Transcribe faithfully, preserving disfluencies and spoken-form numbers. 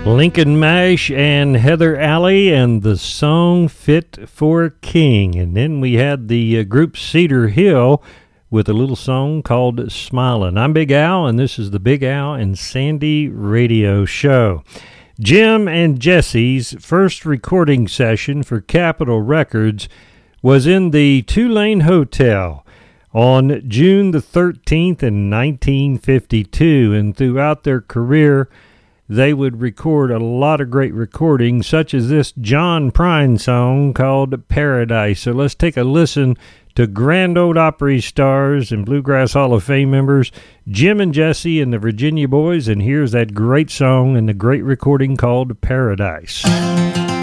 Lincoln Mash and Heather Alley and the song Fit for a King. And then we had the uh, group Cedar Hill with a little song called Smilin'. I'm Big Al, and this is the Big Al and Sandy Radio Show. Jim and Jesse's first recording session for Capitol Records was in the Tulane Hotel on June the thirteenth in nineteen fifty-two, and throughout their career, they would record a lot of great recordings, such as this John Prine song called Paradise. So let's take a listen to Grand Ole Opry stars and Bluegrass Hall of Fame members, Jim and Jesse and the Virginia Boys, and here's that great song and the great recording called Paradise.